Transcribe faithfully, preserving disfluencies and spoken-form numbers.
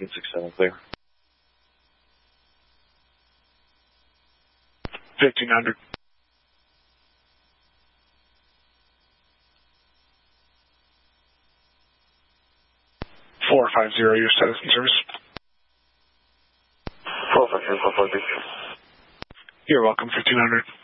fifteen six seven, clear. fifteen hundred. four five zero, your status and service. four five zero, four four six. You're welcome, fifteen hundred.